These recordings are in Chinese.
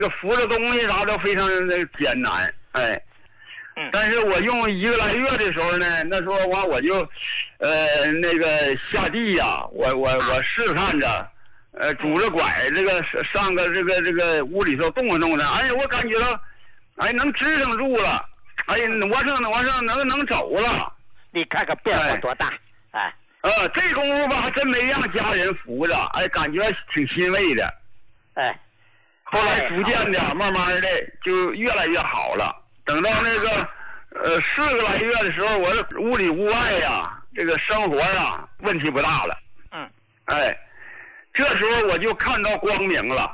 这扶着东西啥都非常的艰难，哎。但是我用1个来月的时候呢，那时候我就，那个下地呀，我试探着，拄着拐这个上个这个屋里头动着动着，哎，我感觉到，哎，能支撑住了，哎，我上能走了。 你看看变化多大，哎。 这功夫吧，还真没让家人扶着，哎，感觉挺欣慰的。 哎， 后来逐渐的，慢慢的就越来越好了。等到那个4个来月的时候，我这屋里屋外呀，这个生活呀问题不大了。哎，这时候我就看到光明了。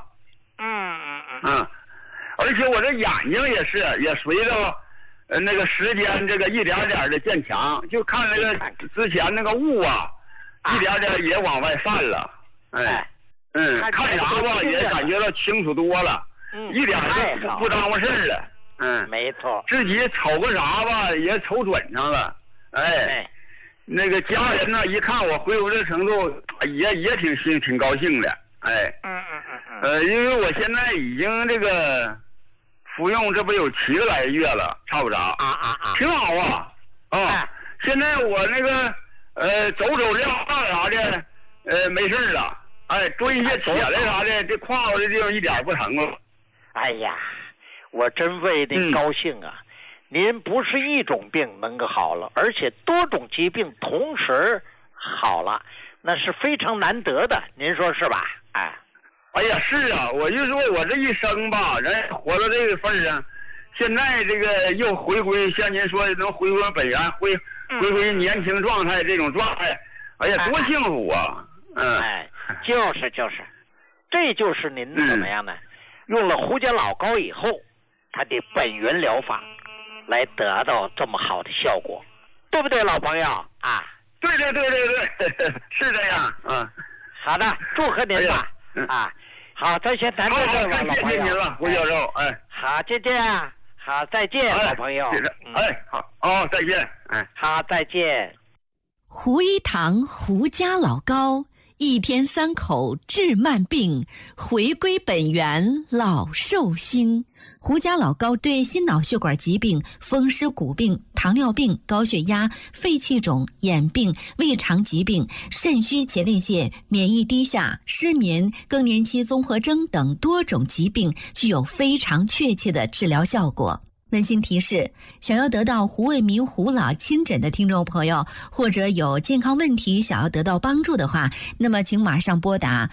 而且我这眼睛也随着那个时间这个一点点的渐强，就看那个之前那个雾啊，一点点也往外散了。哎，看啥吧也感觉到清楚多了，一点都不耽误事了。 没错， 自己瞅个啥吧也瞅准上了，哎，那个家人呢一看我恢复这程度，也挺高兴的，哎，因为我现在已经这个服用这不有7个来月了，差不着，挺好啊，现在我那个走撂啥的，没事了，哎，蹲下起来啥的，这胯骨的地方一点不疼了。 哎呀。我真为您高兴啊！您不是一种病能够好了，而且多种疾病同时好了，那是非常难得的，您说是吧？ 哎呀，是啊，我就说我这一生吧，人活到这个份上，现在这个又回归，像您说能回归本源，回归年轻状态这种状态，哎呀，多幸福啊！ 就是，这就是您怎么样呢？用了胡椒老膏以后。它的本源疗法来得到这么好的效果，对不对，老朋友啊？ 对，是这样。 好的，祝贺您吧。好，咱先谈到这儿吧，老朋友。 谢谢您了，胡教授。哎， 好，好，再见，老朋友。 好，再见。 好，再见。 胡一堂胡家老膏，1天3口治慢病，回归本源老寿星。胡家老膏对心脑血管疾病、风湿骨病、糖尿病、高血压、肺气肿、眼病、胃肠疾病、肾虚前列腺、免疫低下、失眠、更年期综合征等多种疾病具有非常确切的治疗效果。温馨提示：想要得到胡卫民胡老亲诊的听众朋友，或者有健康问题想要得到帮助的话，那么请马上拨打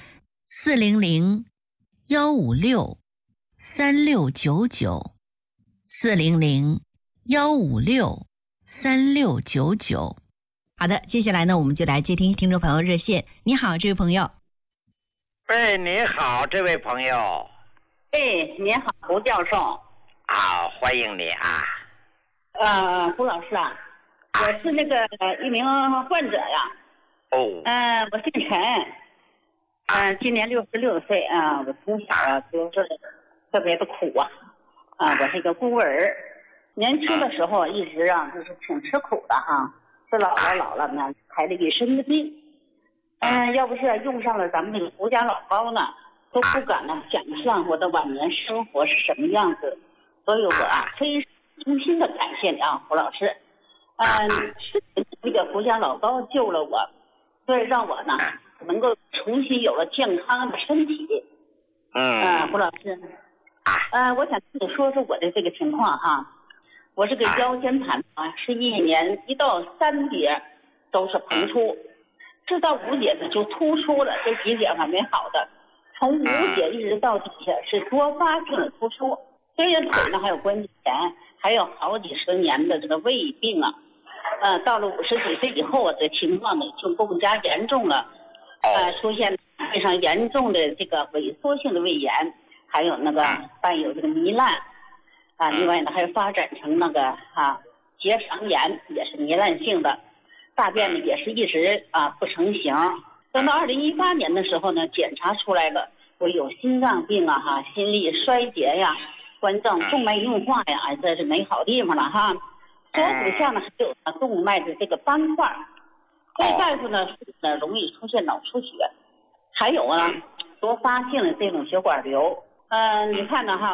400-156-3699，400-156-3699。好的，接下来呢，我们就来接听听众朋友热线。你好，这位朋友。 你好，这位朋友。 您好，胡教授。 好，欢迎你啊。 胡老师啊，我是那个一名患者呀。我姓陈。今年66岁啊。我从小啊就是特别的苦啊。我是一个孤儿。年轻的时候一直啊就是挺吃苦的哈。是老了呢，排了一身的病。要不是用上了咱们那个胡家老膏呢，都不敢呢想象我的晚年生活是什么样子。所以我非常衷心的感谢你啊，胡老师。是那个胡家老膏救了我，所以让我呢能够重新有了健康的身体。胡老师，我想跟你说说我的这个情况哈。我这个腰间盘是1年1到3节都是膨出，直到5节呢就突出了，这几节还没好的，从5节一直到底下是多发性的突出。这些腿呢还有关节炎，还有好几十年的这个胃病啊。到了50几岁以后啊，这情况呢就更加严重了。出现非常严重的这个萎缩性的胃炎，还有那个伴有这个糜烂另外呢还有发展成那个结肠炎，也是糜烂性的。大便呢也是一直不成形。等到2018年的时候呢，检查出来了我有心脏病心力衰竭呀，关脏动脉硬化呀，这是没好地方了哈。左骨下呢还有动脉的这个斑块。这大夫呢容易出现脑出血，还有多发性的这种血管瘤。 你看着哈。